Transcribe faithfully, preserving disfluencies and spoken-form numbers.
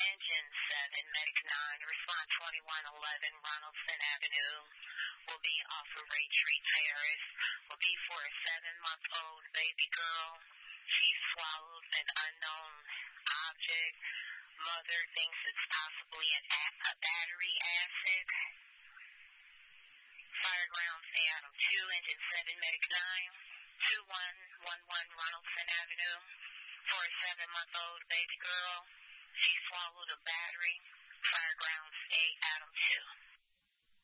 Engine seven, Medic nine, response twenty-one eleven, Ronaldson Avenue. Will be off of Ray Tree Terrace. Will be for a seven-month-old baby girl. She swallowed an unknown object. Mother thinks it's possibly an a- a battery acid. Firegrounds Adam two, Engine seven, Medic nine, two one one one Ronaldson Avenue. For a seven-month-old baby girl. She swallowed a battery. Firegrounds eight, Adam two.